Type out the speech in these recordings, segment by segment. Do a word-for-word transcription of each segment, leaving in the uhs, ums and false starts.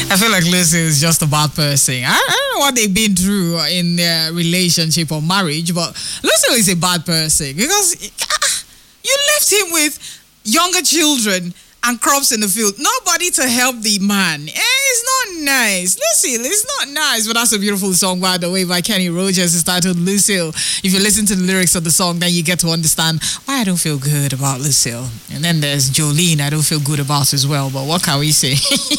I feel like Lucy is just a bad person. I, I don't know what they've been through in their relationship or marriage, but Lucy is a bad person because you left him with younger children and crops in the field. Nobody to help the man. Eh, it's not nice. Lucille, it's not nice. But that's a beautiful song, by the way, by Kenny Rogers. It's titled Lucille. If you listen to the lyrics of the song, then you get to understand why I don't feel good about Lucille. And then there's Jolene I don't feel good about as well. But what can we say?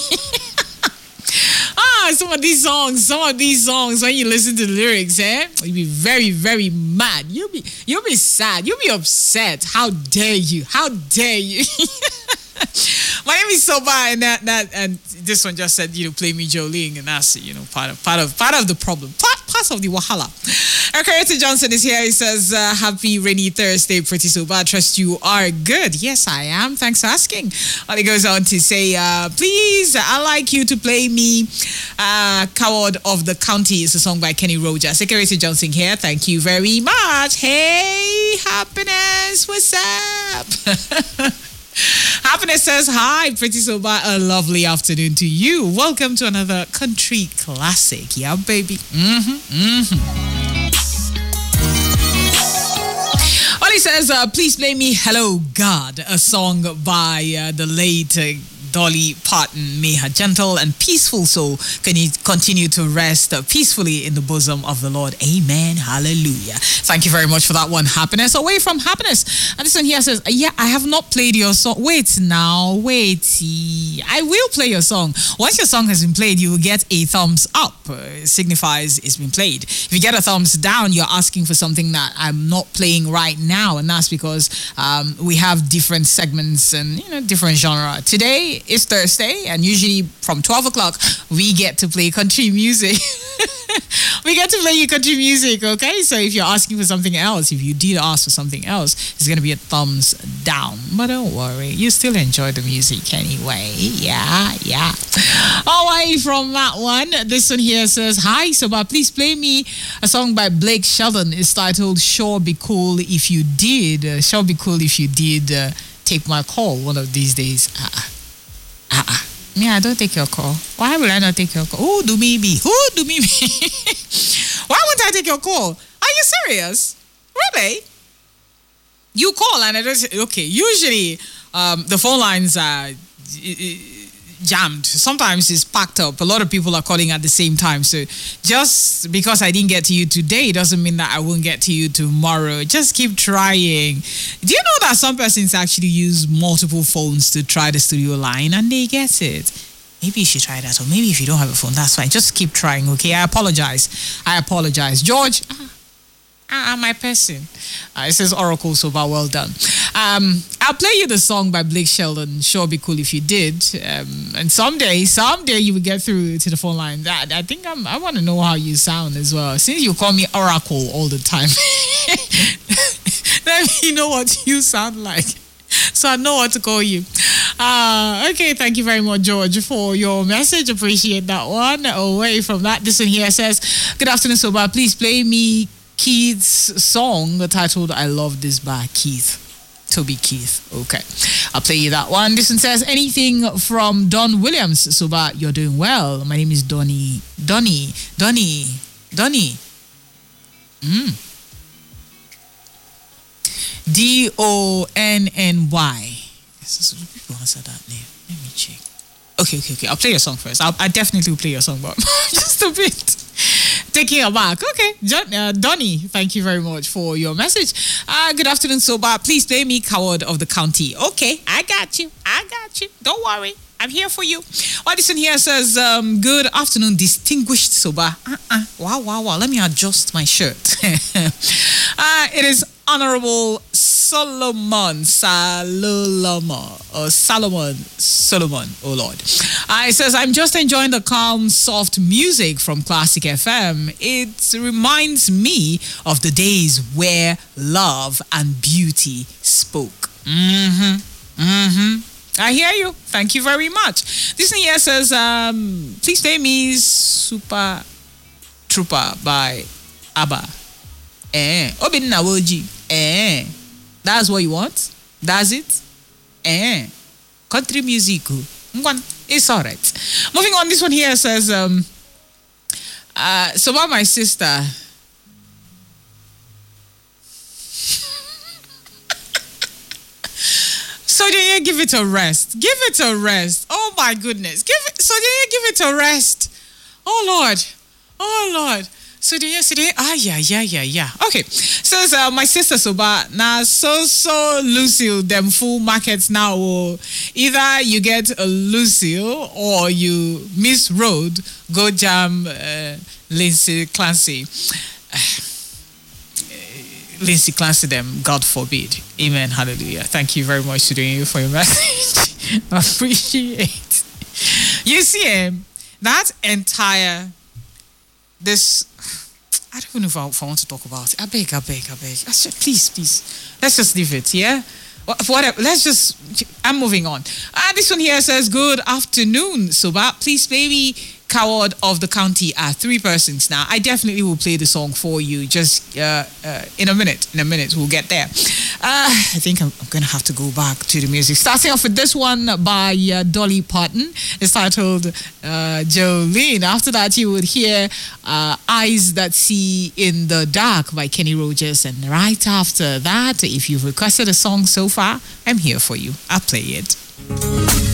Ah, some of these songs, some of these songs, when you listen to the lyrics, eh, you'll be very, very mad. You'll be, you'll be sad. You'll be upset. How dare you? How dare you? My name is Soba, and that that and this one just said, you know, play me Jolene, and that's, you know, part of part of part of the problem, part part of the wahala. Erica Johnson is here. He says, uh, "Happy rainy Thursday, pretty Soba. I trust you are good." Yes, I am. Thanks for asking. And he goes on to say, uh, "Please, I'd like you to play me uh, Coward of the County." It's a song by Kenny Rogers. Security Johnson here. Thank you very much. Hey, Happiness, what's up? Happiness says, "Hi, pretty Soba. A lovely afternoon to you. Welcome to another country classic." Yeah, baby. Mm-hmm, mm-hmm. Ollie says, uh, "Please play me Hello, God, a song by uh, the late uh, Dolly Parton. May her gentle and peaceful soul can you continue to rest uh, peacefully in the bosom of the Lord. Amen. Hallelujah." Thank you very much for that one, Happiness. Away from Happiness. And this one here says, "Yeah, I have not played your song." Wait now, wait. I will play your song. Once your song has been played, you will get a thumbs up. Uh, it signifies it's been played. If you get a thumbs down, you're asking for something that I'm not playing right now. And that's because um, we have different segments and, you know, different genre. Today, it's Thursday, and usually from twelve o'clock we get to play country music. We get to play you country music, okay? So if you're asking for something else, if you did ask for something else, it's going to be a thumbs down. But don't worry, you still enjoy the music anyway. Yeah, yeah. Away from that one, this one here says, "Hi, Soba, please play me a song by Blake Sheldon. It's titled Sure Be Cool If You Did. Uh, sure Be Cool If You Did uh, Take My Call one of these days." Uh-uh. Uh-uh. Me, I don't take your call. Why will I not take your call? Who do me be? Who do me be? Why won't I take your call? Are you serious? Really? You call and I just, okay, usually um, the phone lines are jammed. Sometimes it's packed up. A lot of people are calling at the same time. So just because I didn't get to you today doesn't mean that I won't get to you tomorrow. Just keep trying. Do you know that some persons actually use multiple phones to try the studio line and they get it? Maybe you should try that. Or maybe if you don't have a phone, that's fine. Just keep trying, okay? I apologize. I apologize. George, ah, uh, my person. Uh, it says Oracle Soba, well done. Um, I'll play you the song by Blake Sheldon, Sure Be Cool If You Did. Um, and someday, someday you will get through to the phone line. That I think I'm, I want to know how you sound as well. Since you call me Oracle all the time, let me know what you sound like, so I know what to call you. Uh, okay, thank you very much, George, for your message. Appreciate that one. Away from that, this one here says, "Good afternoon, Soba. Please play me Keith's song titled I Love This by Keith." Toby Keith. Okay, I'll play you that one. This one says, "Anything from Don Williams, Soba, you're doing well. My name is Donny. Donny. Donny. Donny. Mm. D O N N Y. People answer that name. Let me check. Okay, okay, okay. I'll play your song first. I'll, I definitely will play your song, but just a bit taking it back. Okay, John, uh, Donny, thank you very much for your message. Uh, good afternoon, Soba. Please play me Coward of the County. Okay, I got you. I got you. Don't worry. I'm here for you. Well, this one here says, um, "Good afternoon, distinguished Soba." Uh-uh. Wow, wow, wow. Let me adjust my shirt. uh, it is Honorable Solomon, Salomon, or Solomon, Solomon, oh Lord. Uh, it says, "I'm just enjoying the calm, soft music from Classic F M. It reminds me of the days where love and beauty spoke." Mm-hmm, mm-hmm. I hear you. Thank you very much. This one here says, um, "Please play me Super Trooper by ABBA." Eh, Obin Nawoji. Eh, that's what you want? That's it? Eh, country music. Ngwan. It's all right. Moving on, this one here says, um, uh, so about my sister. So then you give it a rest. Give it a rest. Oh my goodness. Give it. So then you give it a rest. Oh Lord. Oh Lord. So then yesterday, ah yeah yeah yeah yeah. Okay. Says uh, my sister Soba now so so Lucille them full markets now. Oh, either you get a Lucille or you miss road. Go jam uh, Lindsay Clancy. Lindsay Clancy them, God forbid. Amen. Hallelujah. Thank you very much to doing you for your message. I appreciate. You see, um, that entire this I don't know if I, if I want to talk about it. I beg, I beg, I beg. I said, please, please. Let's just leave it, yeah? Whatever. Let's just I'm moving on. Ah, this one here says, good afternoon, Soba. Please play me Coward of the County are three persons now. I definitely will play the song for you just uh, uh, in a minute. In a minute, we'll get there. Uh, I think I'm, I'm going to have to go back to the music. Starting off with this one by uh, Dolly Parton. It's titled uh, Jolene. After that, you would hear uh, Eyes That See in the Dark by Kenny Rogers. And right after that, if you've requested a song so far, I'm here for you. I'll play it.